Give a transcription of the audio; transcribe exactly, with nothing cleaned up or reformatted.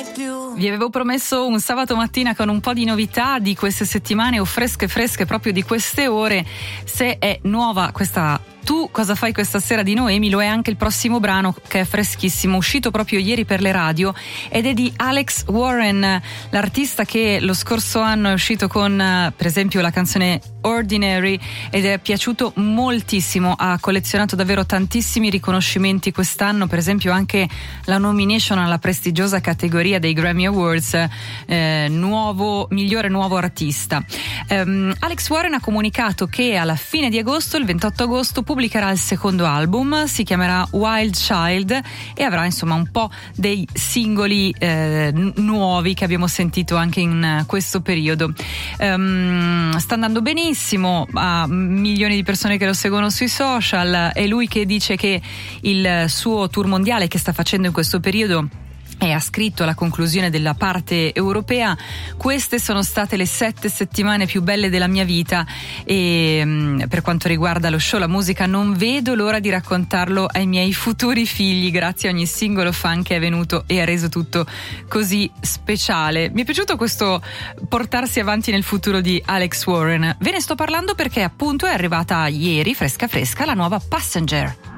mai più. Vi avevo promesso un sabato mattina con un po' di novità di queste settimane o fresche fresche proprio di queste ore. Se è nuova questa Tu cosa fai questa sera di Noemi, lo è anche il prossimo brano che è freschissimo, uscito proprio ieri per le radio ed è di Alex Warren, l'artista che lo scorso anno è uscito con per esempio la canzone Ordinary ed è piaciuto moltissimo, ha collezionato davvero tantissimi riconoscimenti quest'anno, per esempio anche la nomination alla prestigiosa categoria dei Grammy Awards, eh, nuovo, migliore nuovo artista. Um, Alex Warren ha comunicato che alla fine di agosto, il ventotto agosto, pubblicherà il secondo album, si chiamerà Wild Child e avrà insomma un po' dei singoli eh, n- nuovi che abbiamo sentito anche in uh, questo periodo. Um, sta andando benissimo, ha milioni di persone che lo seguono sui social, è lui che dice che il suo tour mondiale che sta facendo in questo periodo e ha scritto alla conclusione della parte europea: queste sono state le sette settimane più belle della mia vita e mh, per quanto riguarda lo show, la musica, non vedo l'ora di raccontarlo ai miei futuri figli, grazie a ogni singolo fan che è venuto e ha reso tutto così speciale. Mi è piaciuto questo portarsi avanti nel futuro di Alex Warren. Ve ne sto parlando perché appunto è arrivata ieri, fresca fresca, la nuova Passenger.